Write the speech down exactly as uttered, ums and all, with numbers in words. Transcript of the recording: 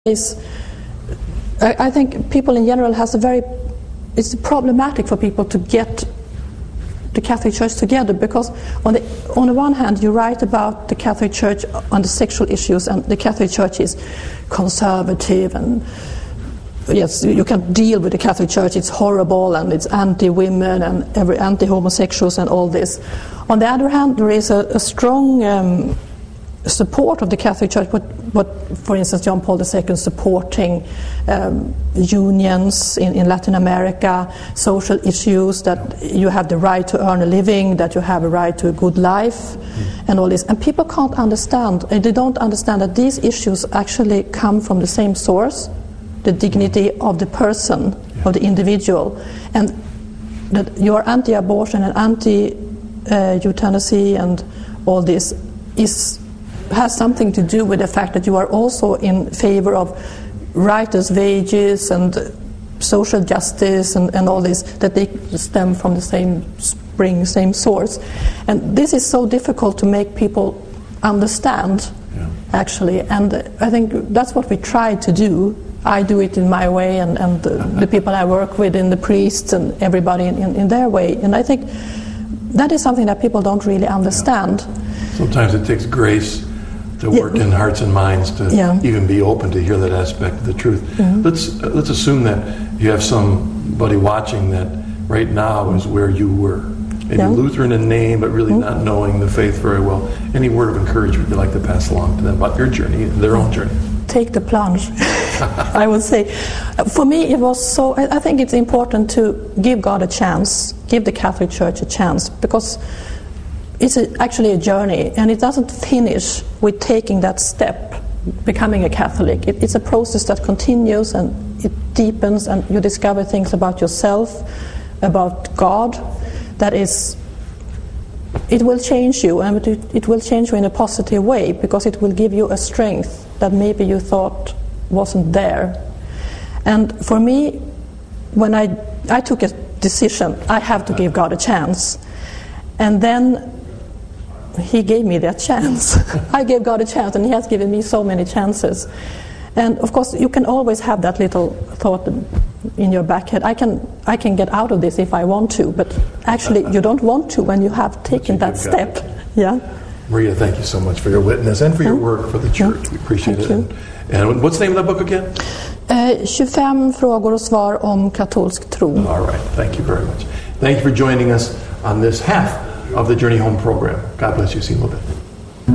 is, I, I think people in general has a very, it's problematic for people to get the Catholic Church together, because on the on the one hand you write about the Catholic Church on the sexual issues, and the Catholic Church is conservative, and yes, you can deal with the Catholic Church, it's horrible and it's anti-women and every anti-homosexuals and all this. On the other hand, there is a, a strong um, support of the Catholic Church, but, but for instance John Paul the Second supporting um, unions in, in Latin America, social issues, that you have the right to earn a living, that you have a right to a good life, mm. and all this. And people can't understand, they don't understand that these issues actually come from the same source, the dignity of the person, yeah. of the individual, and that you are anti-abortion and anti-euthanasia uh, and all this is has something to do with the fact that you are also in favor of righteous wages and social justice and, and all this, that they stem from the same spring, same source. And this is so difficult to make people understand, yeah. actually, and I think that's what we try to do. I do it in my way, and, and the, the people I work with, and the priests and everybody in, in, in their way. And I think that is something that people don't really understand. Yeah. Sometimes it takes grace to work yeah. in hearts and minds to yeah. even be open to hear that aspect of the truth. Mm-hmm. Let's uh, let's assume that you have somebody watching that right now is where you were. Maybe yeah. Lutheran in name, but really mm-hmm. not knowing the faith very well. Any word of encouragement you'd like to pass along to them about your journey, their own journey? Take the plunge, I would say. For me, it was so, I think it's important to give God a chance, give the Catholic Church a chance, because it's a, actually a journey, and it doesn't finish with taking that step, becoming a Catholic. It, it's a process that continues, and it deepens, and you discover things about yourself, about God, that is, it will change you, and it, it will change you in a positive way, because it will give you a strength that maybe you thought wasn't there. And for me, when I, I took a decision, I have to give God a chance, and then He gave me that chance. I gave God a chance, and He has given me so many chances. And of course, you can always have that little thought in your back head, I can I can get out of this if I want to, but actually you don't want to when you have taken that step. Yeah. Maria, thank you so much for your witness and for your work for the church. We appreciate thank it. And, and what's the name of that book again? Uh, tjugofem frågor och svar om katolsk tro. All right. Thank you very much. Thank you for joining us on this half of the Journey Home program. God bless you. See you in a little bit.